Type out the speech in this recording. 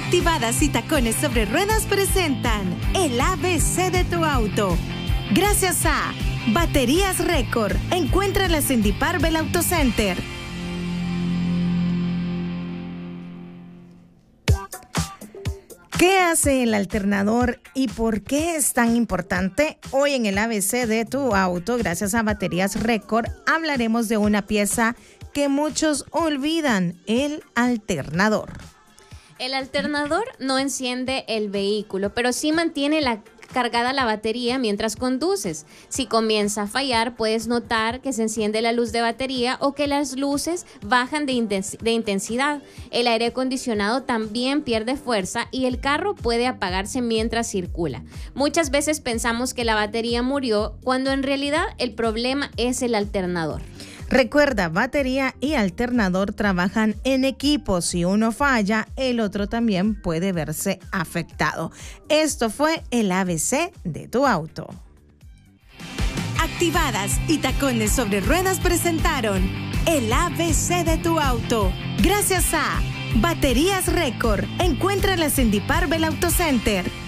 Activadas y Tacones sobre Ruedas presentan el ABC de tu auto. Gracias a Baterías Récord. Encuéntralas en Diparbel Auto Center. ¿Qué hace el alternador y por qué es tan importante? Hoy en el ABC de tu auto, gracias a Baterías Récord, hablaremos de una pieza que muchos olvidan, el alternador. El alternador no enciende el vehículo, pero sí mantiene cargada la batería mientras conduces. Si comienza a fallar, puedes notar que se enciende la luz de batería o que las luces bajan de intensidad. El aire acondicionado también pierde fuerza y el carro puede apagarse mientras circula. Muchas veces pensamos que la batería murió, cuando en realidad el problema es el alternador. Recuerda, batería y alternador trabajan en equipo. Si uno falla, el otro también puede verse afectado. Esto fue el ABC de tu auto. Activadas y Tacones sobre Ruedas presentaron el ABC de tu auto. Gracias a Baterías Récord. Encuéntralas en Diparbel Auto Center.